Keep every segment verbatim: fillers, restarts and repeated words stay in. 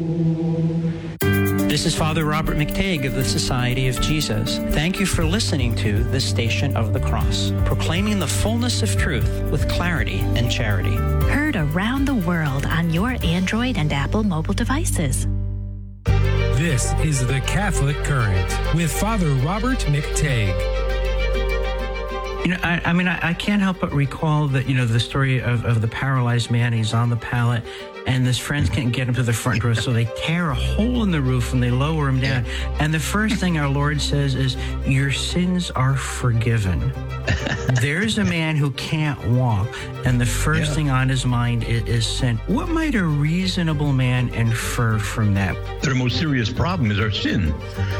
This is Father Robert McTague of the Society of Jesus. Thank you for listening to The Station of the Cross, proclaiming the fullness of truth with clarity and charity. Heard around the world on your Android and Apple mobile devices. This is The Catholic Current with Father Robert McTague. You know, I, I mean, I, I can't help but recall that, you know, the story of, of the paralyzed man. He's on the pallet, and his friends can't get him to the front door, so they tear a hole in the roof and they lower him down. And the first thing our Lord says is, your sins are forgiven. There's a man who can't walk, and the first yeah. thing on his mind is, is sin. What might a reasonable man infer from that? The most serious problem is our sin.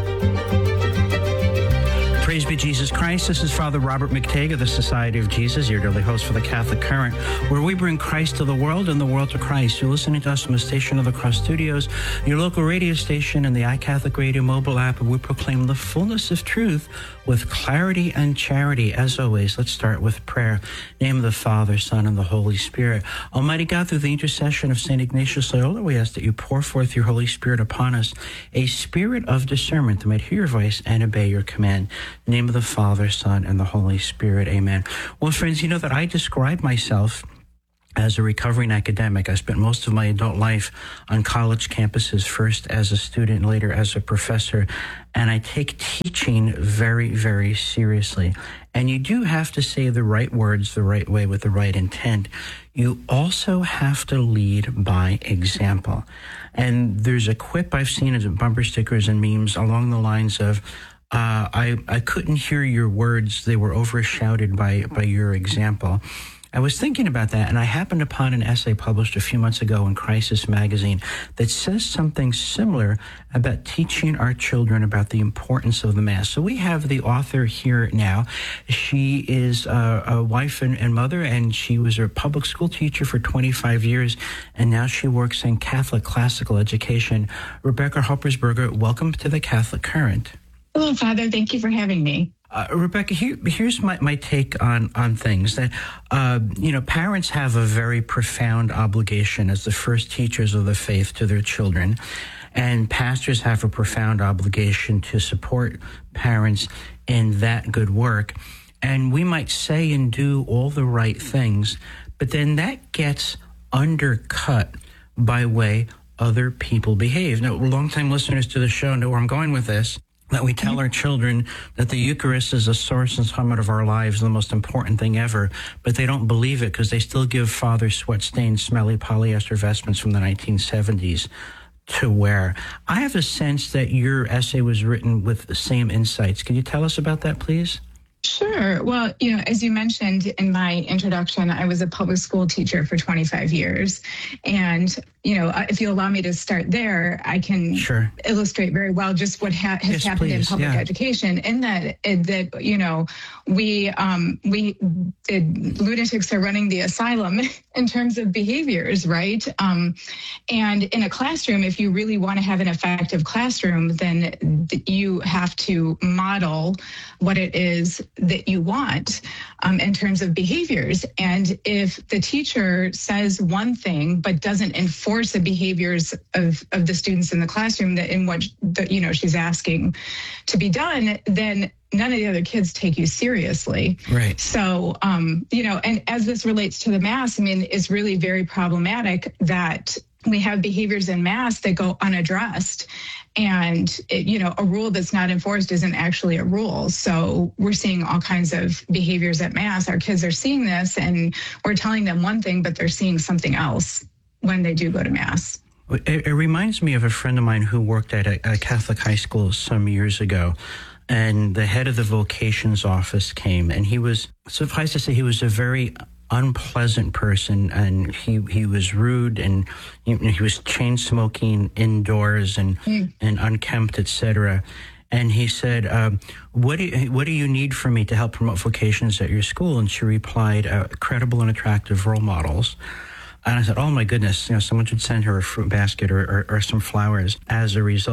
Praise be Jesus Christ. This is Father Robert McTague of the Society of Jesus, your daily host for the Catholic Current, where we bring Christ to the world and the world to Christ. You're listening to us from the Station of the Cross Studios, your local radio station, and the iCatholic Radio mobile app, where we proclaim the fullness of truth with clarity and charity. As always, let's start with prayer. In the name of the Father, Son, and the Holy Spirit. Almighty God, through the intercession of Saint Ignatius Loyola, we ask that you pour forth your Holy Spirit upon us, a spirit of discernment that might hear your voice and obey your command. In the name of the Father, Son, and the Holy Spirit. Amen. Well, friends, you know that I describe myself as a recovering academic. I spent most of my adult life on college campuses, first as a student, later as a professor, and I take teaching very, very seriously. And you do have to say the right words the right way with the right intent. You also have to lead by example. And there's a quip I've seen as bumper stickers and memes along the lines of, Uh, I, I couldn't hear your words. They were overshouted by, by your example. I was thinking about that, and I happened upon an essay published a few months ago in Crisis Magazine that says something similar about teaching our children about the importance of the Mass. So we have the author here now. She is a, a wife and, and mother, and she was a public school teacher for twenty-five years, and now she works in Catholic classical education. Rebecca Hoppersberger, welcome to the Catholic Current. Hello, Father. Thank you for having me. Uh, Rebecca, here, here's my, my take on, on things. That, uh, you know, parents have a very profound obligation as the first teachers of the faith to their children. And pastors have a profound obligation to support parents in that good work. And we might say and do all the right things, but then that gets undercut by way other people behave. Now, longtime listeners to the show know where I'm going with this. That we tell our children that the Eucharist is a source and summit of our lives, the most important thing ever, but they don't believe it because they still give Father sweat-stained, smelly polyester vestments from the nineteen seventies to wear. I have a sense that your essay was written with the same insights. Can you tell us about that, please? Sure. Well, you know, as you mentioned in my introduction, I was a public school teacher for twenty-five years. And, you know, if you allow me to start there, I can sure. illustrate very well just what ha- has yes, happened please. in public yeah. education. In that, that you know, we um, we did, lunatics are running the asylum in terms of behaviors, right? Um, and in a classroom, if you really want to have an effective classroom, then you have to model what it is that you want um, in terms of behaviors. And if the teacher says one thing but doesn't enforce the behaviors of, of the students in the classroom that in what the, you know she's asking to be done, then none of the other kids take you seriously. Right. So, um, you know, and as this relates to the Mass, I mean, it's really very problematic that we have behaviors in Mass that go unaddressed. And, it, you know, a rule that's not enforced isn't actually a rule. So we're seeing all kinds of behaviors at Mass. Our kids are seeing this, and we're telling them one thing, but they're seeing something else when they do go to Mass. It, it reminds me of a friend of mine who worked at a, a Catholic high school some years ago. And the head of the vocations office came, and he was, suffice to say, he was a very unpleasant person, and he he was rude, and you know, he was chain smoking indoors and mm. and unkempt, et cetera. And he said, uh, "What do you, what do you need from me to help promote vocations at your school?" And she replied, uh, "Credible and attractive role models." And I said, "Oh my goodness, you know, someone should send her a fruit basket or, or, or some flowers." As a result,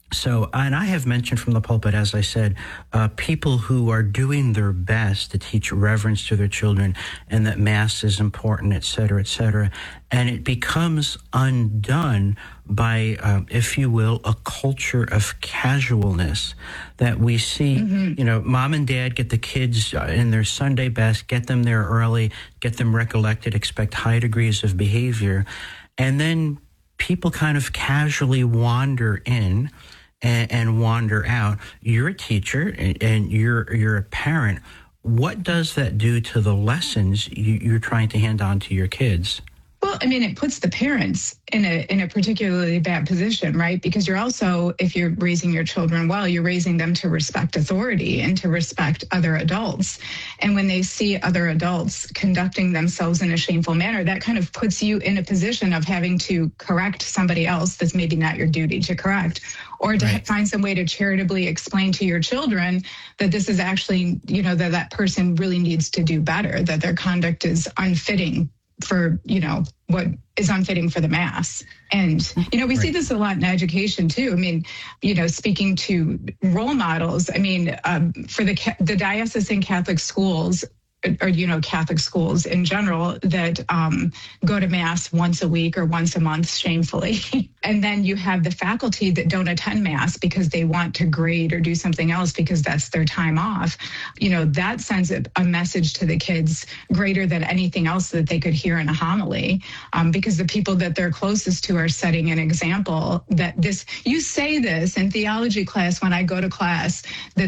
So, and I have mentioned from the pulpit, as I said, uh, people who are doing their best to teach reverence to their children and that Mass is important, et cetera, et cetera. And it becomes undone by, uh, if you will, a culture of casualness that we see. Mm-hmm. You know, mom and dad get the kids in their Sunday best, get them there early, get them recollected, expect high degrees of behavior. And then people kind of casually wander in and, and wander out. You're a teacher and, and you're you're a parent. What does that do to the lessons you, you're trying to hand on to your kids? Well, I mean, it puts the parents in a in a particularly bad position, right? Because you're also, if you're raising your children well, you're raising them to respect authority and to respect other adults. And when they see other adults conducting themselves in a shameful manner, that kind of puts you in a position of having to correct somebody else that's maybe not your duty to correct, or to right. find some way to charitably explain to your children that this is actually, you know, that that person really needs to do better, that their conduct is unfitting for, you know, what is unfitting for the Mass. And, you know, we right. see this a lot in education too. I mean, you know, speaking to role models, I mean, um, for the the diocesan Catholic schools, or, you know, Catholic schools in general that um, go to Mass once a week or once a month shamefully. And then you have the faculty that don't attend Mass because they want to grade or do something else because that's their time off. You know, that sends a, a message to the kids greater than anything else that they could hear in a homily, um, because the people that they're closest to are setting an example that this, you say this in theology class when I go to class, that